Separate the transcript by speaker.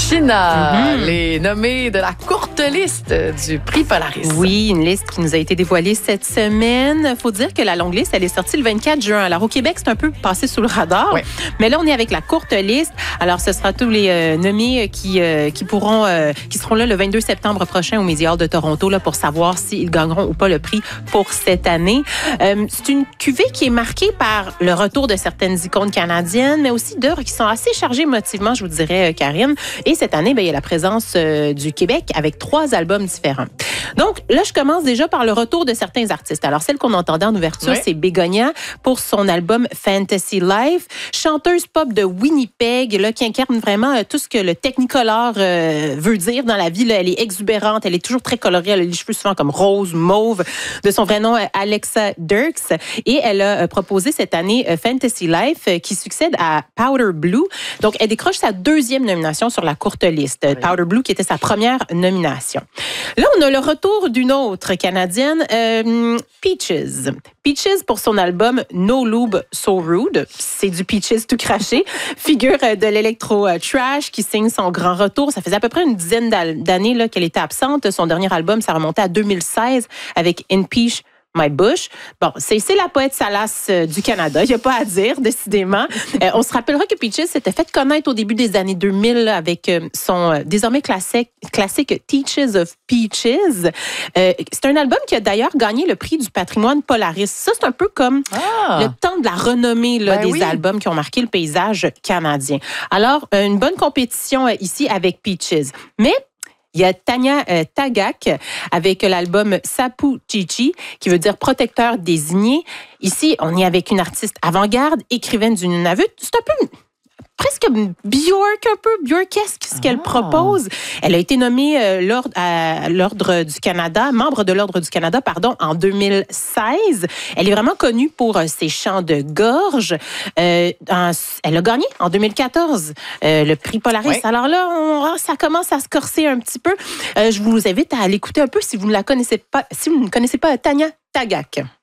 Speaker 1: China, les nommés de la courte liste du prix Polaris.
Speaker 2: Oui, une liste qui nous a été dévoilée cette semaine. Faut dire que la longue liste, elle est sortie le 24 juin. Alors, au Québec, c'est un peu passé sous le radar.
Speaker 1: Oui.
Speaker 2: Mais là, on est avec la courte liste. Alors, ce sera tous les nommés qui seront là le 22 septembre prochain au Media Hall de Toronto là, pour savoir s'ils gagneront ou pas le prix pour cette année. C'est une cuvée qui est marquée par le retour de certaines icônes canadiennes, mais aussi d'œuvres qui sont assez chargées émotivement, je vous dirais, Karine. Et cette année, il y a la présence du Québec avec 3 albums différents. Donc, là, je commence déjà par le retour de certains artistes. Alors, celle qu'on entendait en ouverture, c'est Bégonia pour son album Fantasy Life. Chanteuse pop de Winnipeg, là, qui incarne vraiment tout ce que le Technicolor veut dire dans la vie. Là, elle est exubérante, elle est toujours très colorée. Elle a les cheveux souvent comme rose, mauve. De son vrai nom, Alexa Dirks. Et elle a proposé cette année Fantasy Life qui succède à Powder Blue. Donc, elle décroche sa 2e nomination sur la courte liste. Oui. Powder Blue qui était sa première nomination. Là, on a le retour d'une autre Canadienne, Peaches. Peaches pour son album No Lube So Rude. C'est du Peaches tout craché. Figure de l'électro-trash qui signe son grand retour. Ça faisait à peu près une dizaine d'années là, qu'elle était absente. Son dernier album, ça remontait à 2016 avec In Peach My Bush. Bon, c'est la poète salace du Canada. Il n'y a pas à dire, décidément. On se rappellera que Peaches s'était fait connaître au début des années 2000 là, avec son désormais classique Teaches of Peaches. C'est un album qui a d'ailleurs gagné le prix du patrimoine Polaris. Ça, c'est un peu comme le temps de la renommée là, des albums qui ont marqué le paysage canadien. Alors, une bonne compétition ici avec Peaches. Mais il y a Tanya Tagaq avec l'album Sapu Chichi, qui veut dire protecteur désigné. Ici, on est avec une artiste avant-garde, écrivaine du Nunavut. C'est un peu presque Björk, un peu Björkesque, ce qu'elle propose. Elle a été nommée à l'Ordre du Canada, membre de l'Ordre du Canada, en 2016. Elle est vraiment connue pour ses chants de gorge. Elle a gagné en 2014 le prix Polaris. Oui. Alors là, ça commence à se corser un petit peu. Je vous invite à l'écouter un peu si vous ne la connaissez pas, si vous ne connaissez pas Tanya Tagaq.